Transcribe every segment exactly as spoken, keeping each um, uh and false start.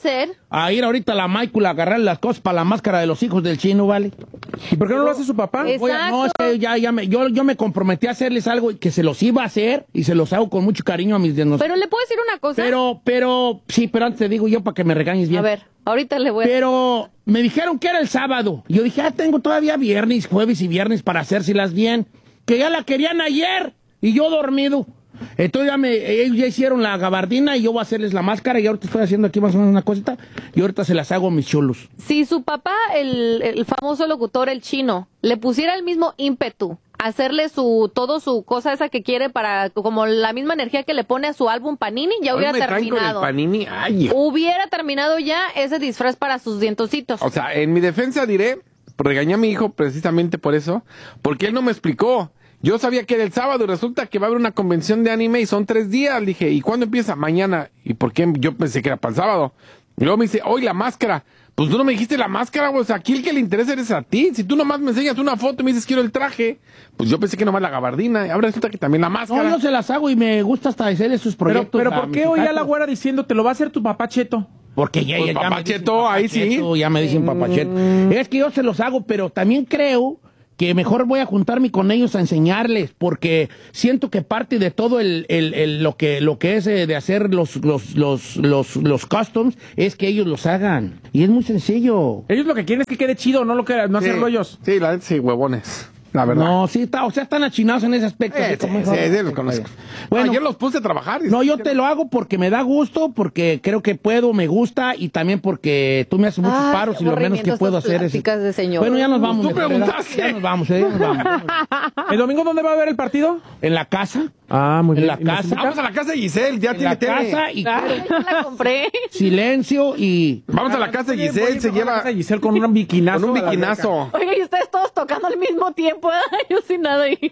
ser? A ir ahorita a la Michael a agarrar las cosas para la máscara de los hijos del chino, ¿vale? ¿Y por qué no lo hace su papá? Exacto. Voy a- no, es que ya, ya me, yo, yo me comprometí a hacerles algo que se los iba a hacer y se los hago con mucho cariño a mis diagnosticados. Pero le puedo decir una cosa. Pero, pero, sí, pero antes te digo yo para que me regañes bien. A ver, ahorita le voy a... Pero me dijeron que era el sábado. Y yo dije, ah, tengo todavía viernes, jueves y viernes para hacérselas bien. Que ya la querían ayer y yo dormido. Entonces ya me, ellos ya hicieron la gabardina y yo voy a hacerles la máscara y ahorita estoy haciendo aquí más o menos una cosita y ahorita se las hago a mis chulos. Si su papá, el, el famoso locutor, el chino, le pusiera el mismo ímpetu, hacerle su todo su cosa esa que quiere para, como la misma energía que le pone a su álbum Panini, ya Hoy hubiera me traen con el terminado. Panini. Ay, Hubiera terminado ya ese disfraz para sus dientositos. o sea, en mi defensa diré, regañé a mi hijo precisamente por eso, porque él no me explicó. Yo sabía que era el sábado y resulta que va a haber una convención de anime y son tres días. Le dije, ¿y cuándo empieza? Mañana. ¿Y por qué? Yo pensé que era para el sábado. Y luego me dice, hoy la máscara. Pues tú no me dijiste la máscara, güey. O sea, aquí el que le interesa eres a ti. Si tú nomás me enseñas una foto y me dices quiero el traje, pues yo pensé que nomás la gabardina. Y ahora resulta que también la máscara. No, yo se las hago y me gusta hasta hacerles sus Pero, proyectos. pero a ¿por mis qué hoy a la hijastros. güera diciendo te lo va a hacer tu papá Cheto? Porque ya, Pues ya, ya Papá me dicen Cheto, ahí sí. Cheto, ya me dicen papacheto. Es que yo se los hago, pero también creo que mejor voy a juntarme con ellos a enseñarles, porque siento que parte de todo el, el, el- lo que lo que es eh, de hacer los los los los los customs es que ellos los hagan y es muy sencillo. Ellos lo que quieren es que quede chido, no lo que no Sí, hacerlo ellos. Sí, la neta sí, huevones. La verdad. No, sí, está, o sea, están achinados en ese aspecto. Eh, así sí, como sí, hijo- sí, los conozco. Bueno, Ayer los puse a trabajar. y- no, yo te lo hago porque me da gusto, porque creo que puedo, me gusta y también porque tú me haces muchos Ay, paros y lo menos que aburrimiento puedo estas hacer es... pláticas de señor. Bueno, ya nos vamos. Tú de verdad. preguntaste. Ya nos vamos, eh, ya nos vamos. ¿El domingo dónde va a haber el partido? En la casa, Ah, muy en bien. la ¿Y nos casa, invita? Vamos a la casa de Giselle, ya en tiene la tele. casa y Ay, yo la compré. silencio y... Vamos a la casa de Giselle, se Voy a la lleva casa de Giselle con un biquinazo. con un a la biquinazo. Oiga, y ustedes todos tocando al mismo tiempo. Ay, yo sin nada ahí.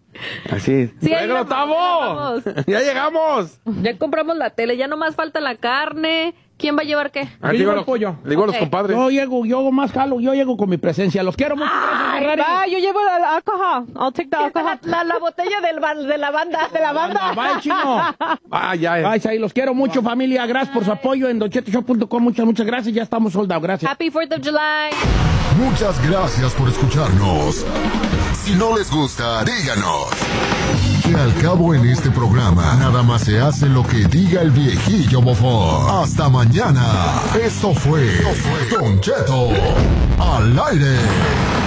Así. Sí, ahí ¡Luego, vamos, Tavo! ahí vamos. ¡Ya llegamos! Ya compramos la tele, ya nomás falta la carne. ¿Quién va a llevar qué? Ah, Yo digo llevo a el los- pollo. Le digo a los Ok. compadres. Yo llego, yo hago más jalo, yo llego con mi presencia. Los quiero mucho. gracias, Ferrari. Bye, yo llevo el alcohol. I'll take the La, alcohol. la, la botella del ba- de la banda. De la banda. Bye, chino. Ah, ya. Bye, ahí los quiero mucho, familia. Gracias por su apoyo en don cheto show punto com. Muchas, muchas gracias. Ya estamos soldados. Gracias. Happy fourth of July. Muchas gracias por escucharnos. Si no les gusta, díganos. Que al cabo en este programa, nada más se hace lo que diga el viejillo bofón. Hasta mañana. Esto fue Don Cheto al aire.